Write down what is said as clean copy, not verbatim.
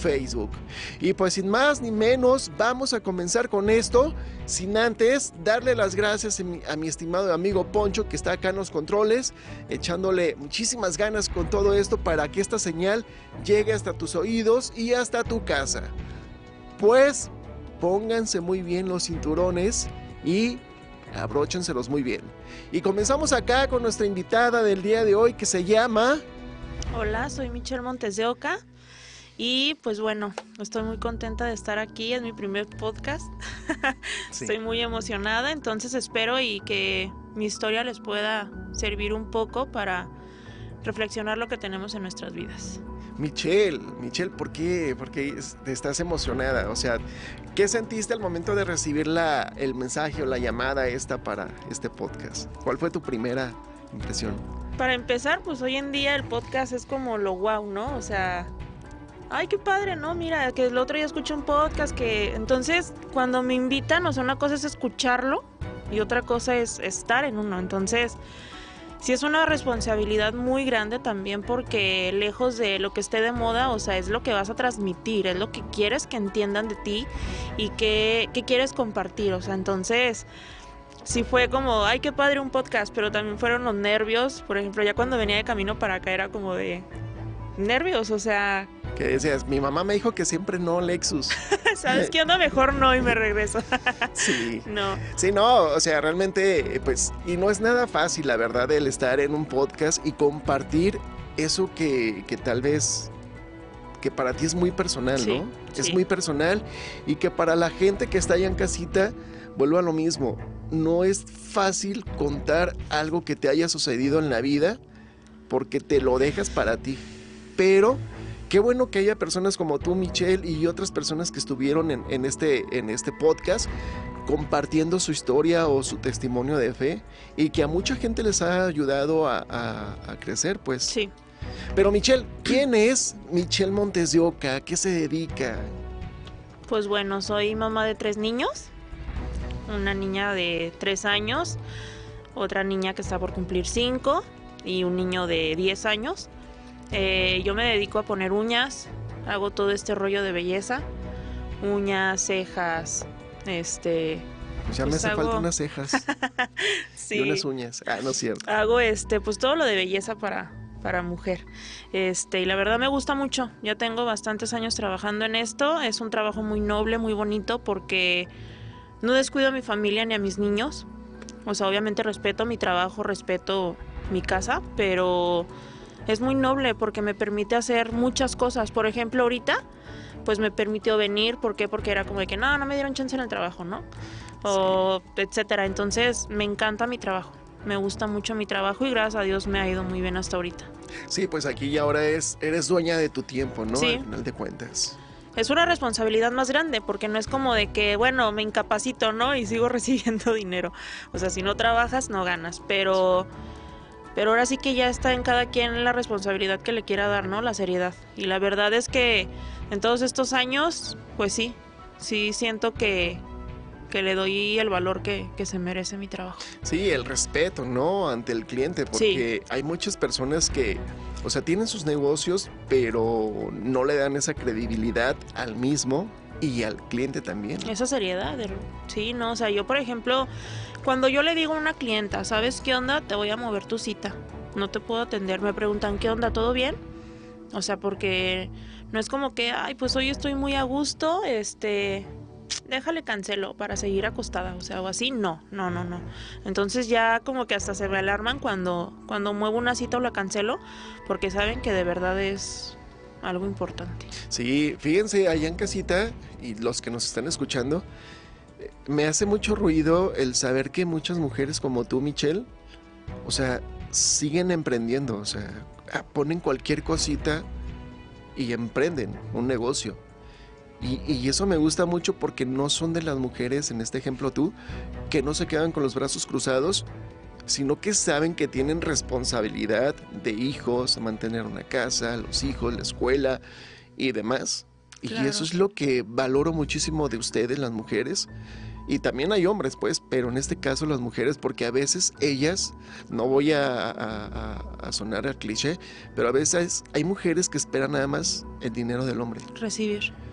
Facebook. Y pues sin más ni menos, vamos a comenzar con esto, sin antes darle las gracias a mi estimado amigo Poncho, que está acá en los controles, echándole muchísimas ganas con todo esto para que esta señal llegue hasta tus oídos y hasta tu casa. Pues pónganse muy bien los cinturones y abróchenselos muy bien. Y comenzamos acá con nuestra invitada del día de hoy, que se llama... Hola, soy Michelle Montes de Oca y pues bueno, estoy muy contenta de estar aquí, es mi primer podcast. Sí. Estoy muy emocionada, entonces espero y que mi historia les pueda servir un poco para reflexionar lo que tenemos en nuestras vidas. Michelle, ¿por qué estás emocionada? O sea, ¿qué sentiste al momento de recibir el mensaje o la llamada esta para este podcast? ¿Cuál fue tu primera impresión? Para empezar, pues hoy en día el podcast es como lo guau, ¿no? O sea, ay, qué padre, ¿no? Mira, que el otro día escuché un podcast que... Entonces, cuando me invitan, o sea, una cosa es escucharlo y otra cosa es estar en uno. Entonces... sí es una responsabilidad muy grande también porque lejos de lo que esté de moda, o sea, es lo que vas a transmitir, es lo que quieres que entiendan de ti y que quieres compartir, o sea, entonces sí fue como, ay, qué padre un podcast, pero también fueron los nervios, por ejemplo, ya cuando venía de camino para acá era como de nervios, o sea... ¿Qué decías? Mi mamá me dijo que siempre no, Lexus. ¿Sabes qué onda? Mejor no y me regreso. Sí. No. Sí, no, o sea, realmente, pues, y no es nada fácil, la verdad, el estar en un podcast y compartir eso que tal vez, que para ti es muy personal, sí, ¿no? Sí. Es muy personal y que para la gente que está allá en casita, vuelvo a lo mismo, no es fácil contar algo que te haya sucedido en la vida porque te lo dejas para ti, pero... qué bueno que haya personas como tú, Michelle, y otras personas que estuvieron en este podcast compartiendo su historia o su testimonio de fe y que a mucha gente les ha ayudado a crecer, pues. Sí. Pero Michelle, ¿quién es Michelle Montes de Oca? ¿A qué se dedica? Pues bueno, soy mamá de 3 niños, una niña de 3 años, otra niña que está por cumplir 5 y un niño de 10 años. Yo me dedico a poner uñas, hago todo este rollo de belleza, uñas, cejas, Pues ya pues me hace falta unas cejas sí. Y unas uñas. No es cierto. Hago pues todo lo de belleza para mujer. Y la verdad me gusta mucho. Ya tengo bastantes años trabajando en esto. Es un trabajo muy noble, muy bonito porque no descuido a mi familia ni a mis niños. O sea, obviamente respeto mi trabajo, respeto mi casa, pero es muy noble porque me permite hacer muchas cosas. Por ejemplo, ahorita, pues me permitió venir. ¿Por qué? Porque era como de que no me dieron chance en el trabajo, ¿no? O sí. Etcétera. Entonces, me encanta mi trabajo. Me gusta mucho mi trabajo y gracias a Dios me ha ido muy bien hasta ahorita. Sí, pues aquí y ahora eres dueña de tu tiempo, ¿no? Sí. Al final de cuentas. Es una responsabilidad más grande porque no es como de que, bueno, me incapacito, ¿no? Y sigo recibiendo dinero. O sea, si no trabajas, no ganas. Pero ahora sí que ya está en cada quien la responsabilidad que le quiera dar, ¿no? La seriedad. Y la verdad es que en todos estos años, pues sí siento que le doy el valor que se merece mi trabajo. Sí, el respeto, ¿no? Ante el cliente, porque sí. Hay muchas personas que, o sea, tienen sus negocios, pero no le dan esa credibilidad al mismo y al cliente también. Esa seriedad, sí, no, o sea, yo por ejemplo, cuando yo le digo a una clienta, ¿sabes qué onda? Te voy a mover tu cita, no te puedo atender, me preguntan, ¿qué onda? ¿Todo bien? O sea, porque no es como que, ay, pues hoy estoy muy a gusto, déjale cancelo para seguir acostada, o sea, o así, no. Entonces ya como que hasta se me alarman cuando muevo una cita o la cancelo, porque saben que de verdad es algo importante. Sí, fíjense, allá en casita, y los que nos están escuchando, me hace mucho ruido el saber que muchas mujeres como tú, Michelle, o sea, siguen emprendiendo, o sea, ponen cualquier cosita y emprenden un negocio. Y eso me gusta mucho porque no son de las mujeres, en este ejemplo tú, que no se quedan con los brazos cruzados, sino que saben que tienen responsabilidad de hijos, mantener una casa, los hijos, la escuela y demás. Claro. Y eso es lo que valoro muchísimo de ustedes, las mujeres, Y también hay hombres, pues, pero en este caso las mujeres, porque a veces ellas, no voy a sonar a cliché, pero a veces hay mujeres que esperan nada más el dinero del hombre. Recibir.